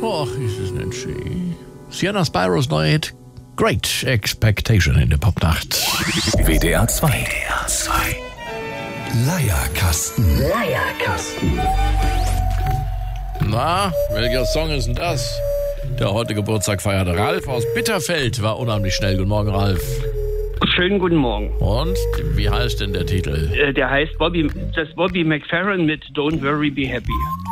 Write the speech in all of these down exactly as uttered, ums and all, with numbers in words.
Och, ist es nicht schön. Sienna Spiros neuer Hit Great Expectation in der Popnacht. W D R zwei. W D R zwei. Leierkasten. Leierkasten. Na, welcher Song ist denn das? Der heute Geburtstag feierte Ralf aus Bitterfeld. War unheimlich schnell. Guten Morgen, Ralf. Schönen guten Morgen. Und wie heißt denn der Titel? Äh, der heißt Bobby, das Bobby McFerrin mit Don't Worry, Be Happy.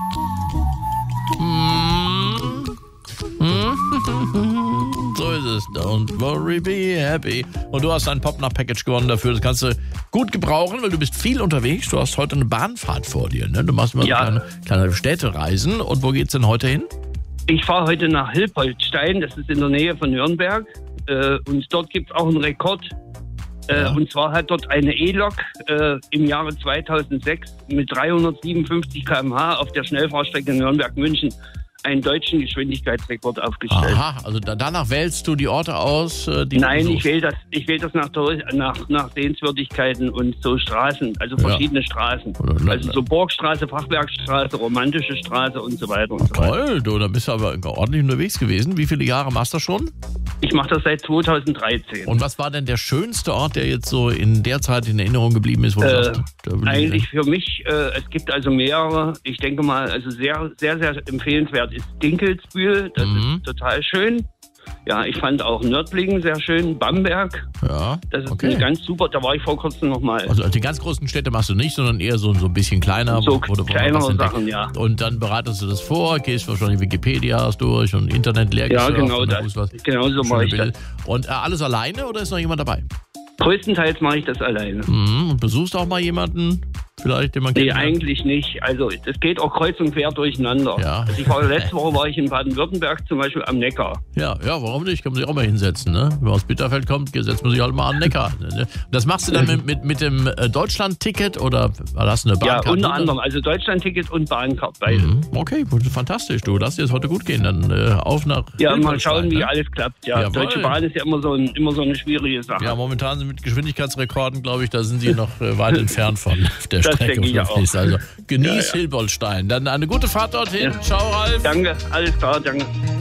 So ist es. Don't worry, be happy. Und du hast ein Popnacht-Package gewonnen dafür. Das kannst du gut gebrauchen, weil du bist viel unterwegs. Du hast heute eine Bahnfahrt vor dir. Ne? Du machst immer Ja. so kleine, kleine Städtereisen. Und wo geht's denn heute hin? Ich fahre heute nach Hilpoltstein, das ist in der Nähe von Nürnberg. Äh, und dort gibt es auch einen Rekord. Äh, Ja. Und zwar hat dort eine E-Lok äh, im Jahre zweitausendsechs mit dreihundertsiebenundfünfzig Kilometer pro Stunde auf der Schnellfahrstrecke Nürnberg-München einen deutschen Geschwindigkeitsrekord aufgestellt. Aha, also da, danach wählst du die Orte aus, äh, die Nein, du ich wähle das, ich wähle das nach, nach, nach Sehenswürdigkeiten und so Straßen, also verschiedene Straßen. Oder- Also so Burgstraße, Fachwerkstraße, romantische Straße und so weiter und so weiter. Toll, du, da bist du aber ordentlich unterwegs gewesen. Wie viele Jahre machst du schon? Ich mache das seit zweitausenddreizehn. Und was war denn der schönste Ort, der jetzt so in der Zeit in Erinnerung geblieben ist? Wo du Äh, sagst, da will ich Eigentlich hin? für mich, äh, es gibt also mehrere, ich denke mal, also sehr, sehr, sehr empfehlenswert ist Dinkelsbühl, das Mhm. ist total schön. Ja, ich fand auch Nördlingen sehr schön, Bamberg, Ja, das ist okay. eine ganz super, da war ich vor kurzem nochmal. Also die ganz großen Städte machst du nicht, sondern eher so, so ein bisschen kleiner. So wo- wo du- wo du kleinere was entdeckst. Sachen, ja. Und dann bereitest du das vor, gehst wahrscheinlich Wikipedias durch und Internet leer Ja, gesurft genau und dann das. guckst was. Genau so Schöne mache ich Bilder. das. Und äh, alles alleine oder ist noch jemand dabei? Größtenteils mache ich das alleine. Mhm. Und besuchst auch mal jemanden, vielleicht, den man Nee, kennt? eigentlich nicht. Also das geht auch kreuz und quer durcheinander. Ja. Also ich war, letzte Woche war ich in Baden-Württemberg zum Beispiel am Neckar. Ja, ja, warum nicht? Kann man sich auch mal hinsetzen, ne? Wenn man aus Bitterfeld kommt, setzt man sich halt mal an den Neckar. Ne? Das machst du dann mit, mit, mit dem äh, Deutschland-Ticket oder hast du eine Ja, Bahnkarte? unter anderem. Also Deutschland-Ticket und Bahncard, beide. Mhm. Okay, gut, fantastisch. Du, lass dir es heute gut gehen. Dann äh, auf nach Ja, mal Hilpoltstein, schauen, wie ne? alles klappt. Ja, Jawohl. Deutsche Bahn ist ja immer so, ein, immer so eine schwierige Sache. Ja, momentan sind mit Geschwindigkeitsrekorden, glaube ich, da sind sie noch äh, weit entfernt von der Das Strecke. denke ich auch. Also genieß Ja, ja. Hilpoltstein. Dann eine gute Fahrt dorthin. Ja. Ciao, Ralf. Danke, alles klar, danke.